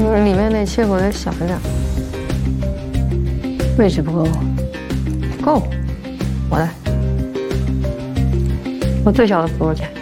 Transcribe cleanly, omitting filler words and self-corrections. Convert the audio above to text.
里面那切口再小一点。位置不够，够，我来。我最小的多少钱？